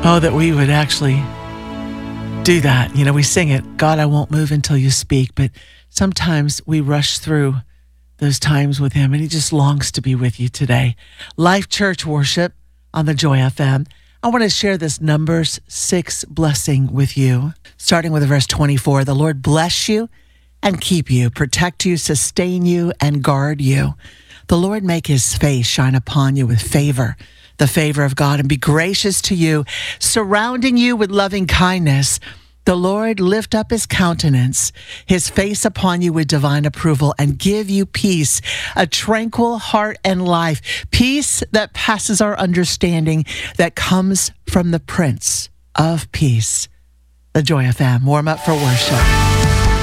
Oh, that we would actually do that. We sing it, God, I won't move until you speak. But sometimes we rush through those times with him, and he just longs to be with you today. Life Church Worship on the Joy FM. I want to share this Numbers 6 blessing with you, starting with verse 24. The Lord bless you and keep you, protect you, sustain you, and guard you. The Lord make his face shine upon you with favor, the favor of God, and be gracious to you, surrounding you with loving kindness. The Lord lift up his countenance, his face upon you with divine approval, and give you peace, a tranquil heart and life, peace that passes our understanding, that comes from the Prince of Peace. The Joy FM, warm up for worship.